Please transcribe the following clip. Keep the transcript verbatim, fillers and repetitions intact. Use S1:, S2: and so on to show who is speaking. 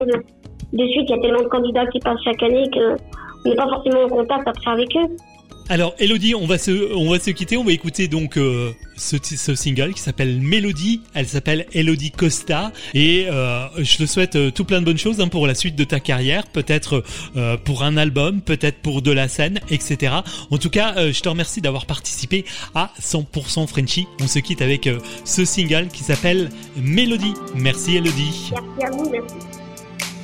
S1: de suite. Il y a tellement de candidats qui passent chaque année qu'on n'est pas forcément en contact après avec eux.
S2: Alors Elodie, on va se, on va se quitter, on va écouter donc euh, ce, ce single qui s'appelle Mélodie, elle s'appelle Elodie Costa et euh, je te souhaite euh, tout plein de bonnes choses hein, pour la suite de ta carrière, peut-être euh, pour un album, peut-être pour de la scène, et cetera. En tout cas, euh, je te remercie d'avoir participé à cent pour cent Frenchy. On se quitte avec euh, ce single qui s'appelle Mélodie. Merci Elodie.
S1: Merci à vous, merci.